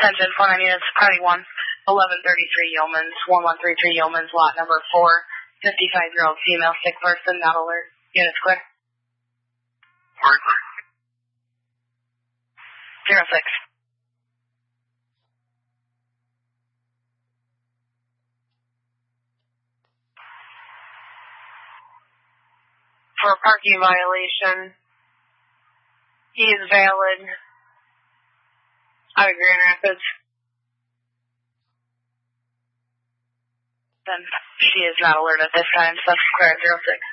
Attention, 49 units, party 1, 1133 Yeomans, 1133 Yeomans, lot number 4, 55-year-old female sick person, not alert. Units clear. 06. For a parking violation, he is valid out of Grand Rapids. Then she is not alert at this time, so that's clear at 06.